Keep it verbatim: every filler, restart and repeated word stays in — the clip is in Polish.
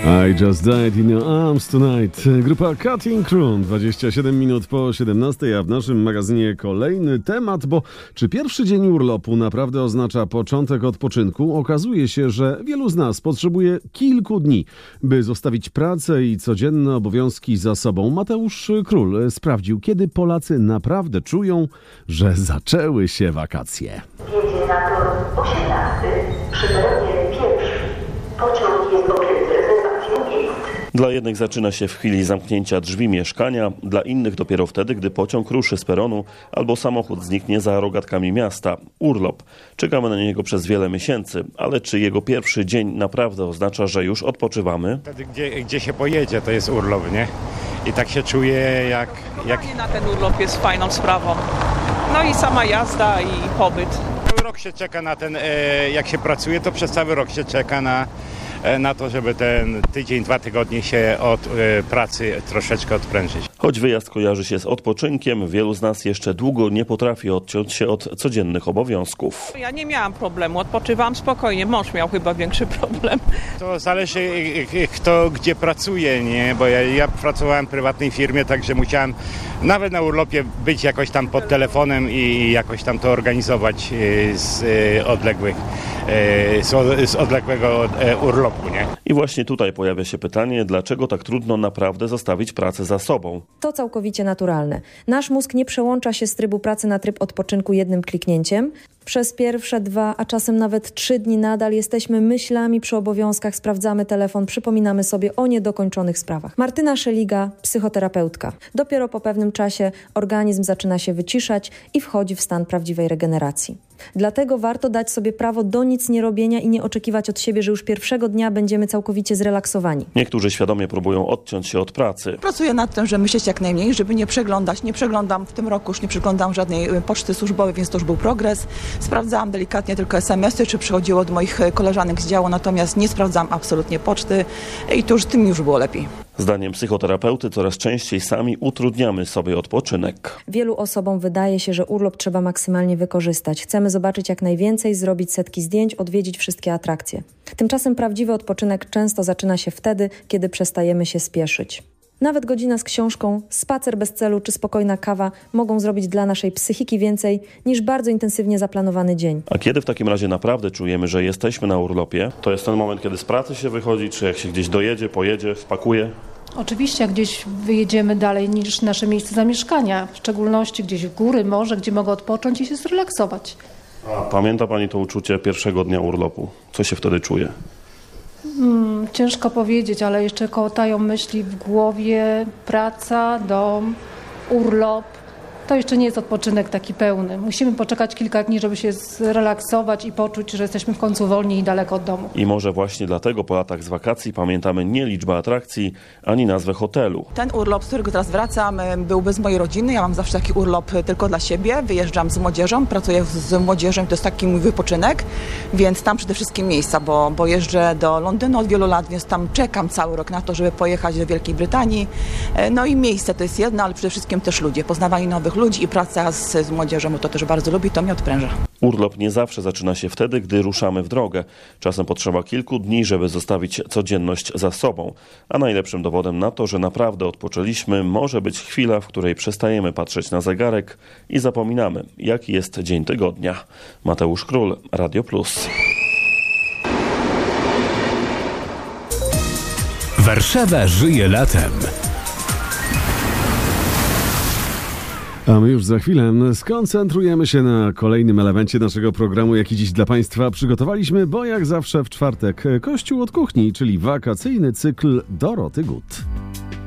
I just died in your arms tonight. Grupa Cutting Crew, dwadzieścia siedem minut po siedemnastej, a w naszym magazynie kolejny temat, bo czy pierwszy dzień urlopu naprawdę oznacza początek odpoczynku? Okazuje się, że wielu z nas potrzebuje kilku dni, by zostawić pracę i codzienne obowiązki za sobą. Mateusz Król sprawdził, kiedy Polacy naprawdę czują, że zaczęły się wakacje. Jedzie na tor osiemnasty, przy peronie pierwszym. Pociąg jest pokryty rezerwacją miejsc. Dla jednych zaczyna się w chwili zamknięcia drzwi mieszkania, dla innych dopiero wtedy, gdy pociąg ruszy z peronu albo samochód zniknie za rogatkami miasta. Urlop. Czekamy na niego przez wiele miesięcy, ale czy jego pierwszy dzień naprawdę oznacza, że już odpoczywamy? Wtedy, gdzie, gdzie się pojedzie, to jest urlop, nie? I tak się czuję jak... jak... Na ten urlop jest fajną sprawą. No i sama jazda i pobyt. Cały rok się czeka na ten, jak się pracuje, to przez cały rok się czeka na, na to, żeby ten tydzień, dwa tygodnie się od pracy troszeczkę odprężyć. Choć wyjazd kojarzy się z odpoczynkiem, wielu z nas jeszcze długo nie potrafi odciąć się od codziennych obowiązków. Ja nie miałam problemu, odpoczywałam spokojnie. Mąż miał chyba większy problem. To zależy kto gdzie pracuje, nie? Bo ja, ja pracowałem w prywatnej firmie, także musiałem nawet na urlopie być jakoś tam pod telefonem i jakoś tam to organizować z odległych, z odległego urlopu, nie? I właśnie tutaj pojawia się pytanie, dlaczego tak trudno naprawdę zostawić pracę za sobą. To całkowicie naturalne. Nasz mózg nie przełącza się z trybu pracy na tryb odpoczynku jednym kliknięciem. Przez pierwsze dwa, a czasem nawet trzy dni nadal jesteśmy myślami przy obowiązkach, sprawdzamy telefon, przypominamy sobie o niedokończonych sprawach. Martyna Szeliga, psychoterapeutka. Dopiero po pewnym czasie organizm zaczyna się wyciszać i wchodzi w stan prawdziwej regeneracji. Dlatego warto dać sobie prawo do nic nie robienia i nie oczekiwać od siebie, że już pierwszego dnia będziemy całkowicie zrelaksowani. Niektórzy świadomie próbują odciąć się od pracy. Pracuję nad tym, żeby myśleć jak najmniej, żeby nie przeglądać. Nie przeglądam w tym roku, już nie przeglądam żadnej poczty służbowej, więc to już był progres. Sprawdzałam delikatnie tylko es em esy, czy przychodziło od moich koleżanek z działu, natomiast nie sprawdzałam absolutnie poczty i to już tym już było lepiej. Zdaniem psychoterapeuty coraz częściej sami utrudniamy sobie odpoczynek. Wielu osobom wydaje się, że urlop trzeba maksymalnie wykorzystać. Chcemy zobaczyć jak najwięcej, zrobić setki zdjęć, odwiedzić wszystkie atrakcje. Tymczasem prawdziwy odpoczynek często zaczyna się wtedy, kiedy przestajemy się spieszyć. Nawet godzina z książką, spacer bez celu czy spokojna kawa mogą zrobić dla naszej psychiki więcej niż bardzo intensywnie zaplanowany dzień. A kiedy w takim razie naprawdę czujemy, że jesteśmy na urlopie? To jest ten moment, kiedy z pracy się wychodzi, czy jak się gdzieś dojedzie, pojedzie, wpakuje? Oczywiście, jak gdzieś wyjedziemy dalej niż nasze miejsce zamieszkania, w szczególności gdzieś w góry, morze, gdzie mogę odpocząć i się zrelaksować. A pamięta Pani to uczucie pierwszego dnia urlopu? Co się wtedy czuje? Hmm, ciężko powiedzieć, ale jeszcze kołatają myśli w głowie, praca, dom, urlop. To jeszcze nie jest odpoczynek taki pełny. Musimy poczekać kilka dni, żeby się zrelaksować i poczuć, że jesteśmy w końcu wolni i daleko od domu. I może właśnie dlatego po latach z wakacji pamiętamy nie liczbę atrakcji, ani nazwę hotelu. Ten urlop, z którego teraz wracam, był bez mojej rodziny. Ja mam zawsze taki urlop tylko dla siebie. Wyjeżdżam z młodzieżą, pracuję z młodzieżą, to jest taki mój wypoczynek, więc tam przede wszystkim miejsca, bo, bo jeżdżę do Londynu od wielu lat, więc tam czekam cały rok na to, żeby pojechać do Wielkiej Brytanii. No i miejsce to jest jedno, ale przede wszystkim też ludzie, poznawanie nowych ludzi i praca z, z młodzieżą, to też bardzo lubi, to mnie odpręża. Urlop nie zawsze zaczyna się wtedy, gdy ruszamy w drogę. Czasem potrzeba kilku dni, żeby zostawić codzienność za sobą. A najlepszym dowodem na to, że naprawdę odpoczęliśmy, może być chwila, w której przestajemy patrzeć na zegarek i zapominamy, jaki jest dzień tygodnia. Mateusz Król, Radio Plus. Warszawa żyje latem. A my już za chwilę skoncentrujemy się na kolejnym elemencie naszego programu, jaki dziś dla Państwa przygotowaliśmy, bo jak zawsze w czwartek Kościół od kuchni, czyli wakacyjny cykl Doroty Gut.